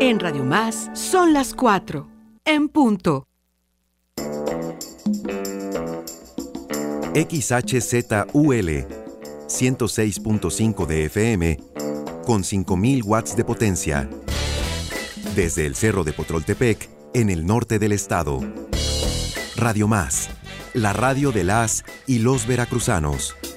En Radio Más son las 4, en punto. XHZUL 106.5 de FM con 5.000 watts de potencia. Desde el Cerro de Potroltepec, en el norte del estado. Radio Más, la radio de las y los veracruzanos.